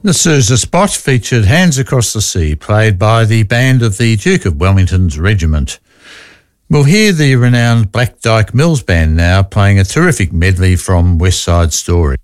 The Sousa spot featured Hands Across the Sea, played by the band of the Duke of Wellington's regiment. We'll hear the renowned Black Dyke Mills Band now playing a terrific medley from West Side Story.